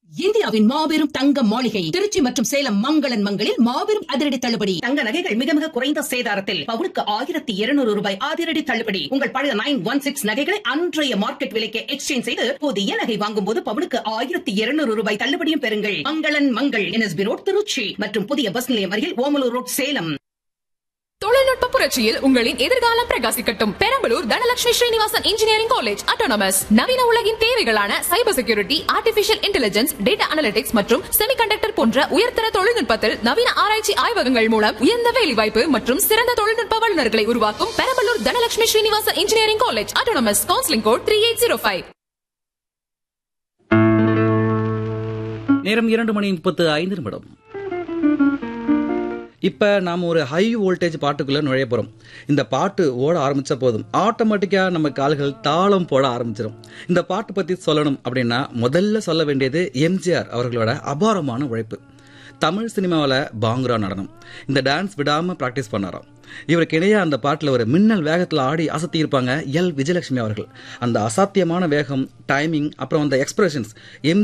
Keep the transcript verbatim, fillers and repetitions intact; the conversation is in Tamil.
இந்தியாவின் மாபெரும் தங்க மாளிகை திருச்சி மற்றும் சேலம் மங்களன் மங்களில் மாபெரும் அதிரடி தள்ளுபடி. தங்க நகைகள் மிக மிக குறைந்த சேதாரத்தில் பவுனுக்கு ஆயிரத்தி இருநூறு ரூபாய் அதிரடி தள்ளுபடி. உங்கள் பழைய நைன் ஒன் சிக்ஸ் நகைகளை அன்றைய மார்க்கெட் விலைக்கு எக்ஸ்சேஞ்ச் செய்து புதிய நகை வாங்கும் போது பவுனுக்கு ஆயிரத்தி இருநூறு ரூபாய் தள்ளுபடியும் பெறுங்கள். மங்களன் மங்கள் என்எஸ்பி ரோட் திருச்சி மற்றும் புதிய பஸ் நிலையம் அருகில் ஓமலூர் ரோட் சேலம். தொழில்நுட்ப புரட்சியில் உங்களின் எதிர்காலம் பிரகாசிக்கட்டும். Perambalur Dhanalakshmi Srinivasan engineering college autonomous நவீன உலகின் தேவைகளான cyber security, artificial intelligence, data analytics மற்றும் செமிகண்டக்டர் போன்ற உயர்தர தொழில்நுட்பத்தில் நவீன ஆராய்ச்சி ஆய்வகங்கள் மூலம் உயர்ந்த வேலைவாய்ப்பு மற்றும் சிறந்த தொழில்நுட்ப வல்லுநர்களை உருவாக்கும் Perambalur Dhanalakshmi Srinivasan engineering college autonomous. Counselling code three eight zero five. நேரம் இரண்டு மணி முப்பத்து ஐந்து நிமிடம். இப்போ நாம் ஒரு ஹை வோல்டேஜ் பாட்டுக்குள்ளே நுழைய போகிறோம். இந்த பாட்டு ஓட ஆரம்பித்த போதும் ஆட்டோமேட்டிக்காக நம்ம கால்கள் தாளம் போட ஆரம்பிச்சிடும். இந்த பாட்டு பற்றி சொல்லணும் அப்படின்னா முதல்ல சொல்ல வேண்டியது எம்ஜிஆர் அவர்களோட அபாரமான உழைப்பு. தமிழ் சினிமாவில் பாங்குரா நடனம் இந்த டான்ஸ் விடாமல் ப்ராக்டிஸ் பண்ணாராம். இவருக்கு இடையே அந்த பாட்டில் ஒரு மின்னல் வேகத்தில் ஆடி அசத்தி இருப்பாங்க எல் விஜயலட்சுமி அவர்கள். அந்த அசாத்தியமான வேகம், டைமிங், அப்புறம் அந்த எக்ஸ்பிரஷன்ஸ் எம்